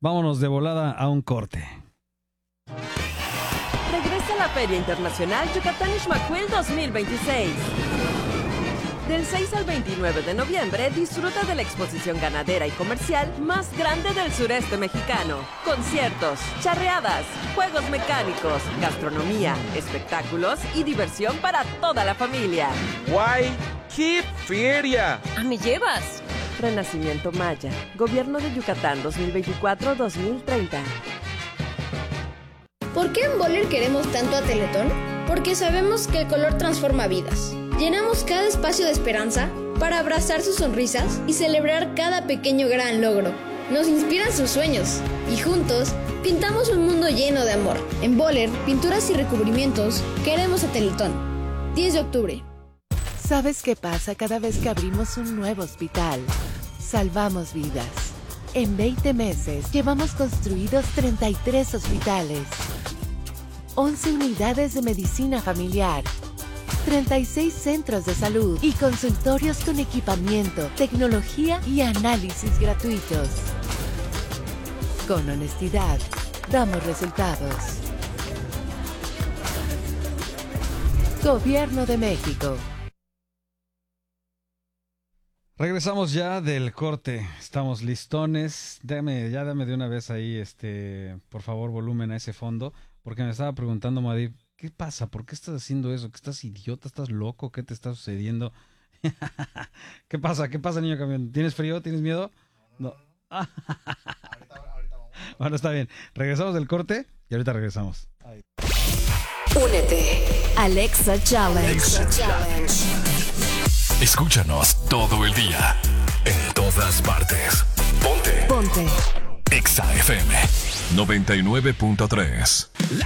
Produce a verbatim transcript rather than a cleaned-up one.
vámonos de volada a un corte. Regresa a la Feria Internacional Yucatán Ixmaquil dos mil veintiséis. Del seis al veintinueve de noviembre, disfruta de la exposición ganadera y comercial más grande del sureste mexicano. Conciertos, charreadas, juegos mecánicos, gastronomía, espectáculos y diversión para toda la familia. ¡Guay! ¡Qué feria! ¿A me llevas? Renacimiento Maya, Gobierno de Yucatán dos mil veinticuatro a dos mil treinta. ¿Por qué en Boller queremos tanto a Teletón? Porque sabemos que el color transforma vidas. Llenamos cada espacio de esperanza para abrazar sus sonrisas y celebrar cada pequeño gran logro. Nos inspiran sus sueños y juntos pintamos un mundo lleno de amor. En Boller, pinturas y recubrimientos, queremos a Teletón. diez de octubre. ¿Sabes qué pasa cada vez que abrimos un nuevo hospital? Salvamos vidas. En veinte meses llevamos construidos treinta y tres hospitales, once unidades de medicina familiar, treinta y seis centros de salud y consultorios con equipamiento, tecnología y análisis gratuitos. Con honestidad, damos resultados. Gobierno de México. Regresamos ya del corte, estamos listones. Dame, ya dame de una vez ahí, este, por favor, volumen a ese fondo, porque me estaba preguntando Madib, ¿qué pasa? ¿Por qué estás haciendo eso? ¿Que estás idiota? ¿Estás loco? ¿Qué te está sucediendo? ¿Qué pasa? ¿Qué pasa, niño camión? ¿Tienes frío? ¿Tienes miedo? No. no, no, no. ahorita, ahorita vamos. Bueno, está bien. Regresamos del corte y ahorita regresamos. Ahí. Únete. Alexa Challenge. Alexa Challenge. Escúchanos todo el día, en todas partes. Ponte. Ponte. Exa F M noventa y nueve punto tres.